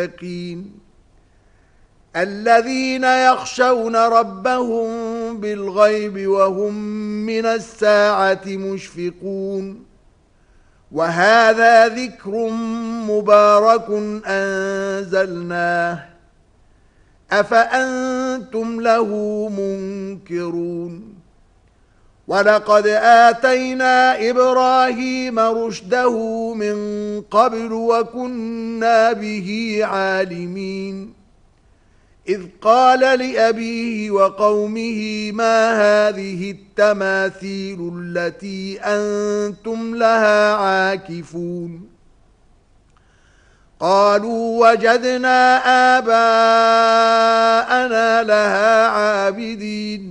الذين يخشون ربهم بالغيب وهم من الساعة مشفقون وهذا ذكر مبارك أنزلناه أفأنتم له منكرون ولقد آتينا إبراهيم رشده من قبل وكنا به عالمين إذ قال لأبيه وقومه ما هذه التماثيل التي أنتم لها عاكفون قالوا وجدنا آباءنا لها عابدين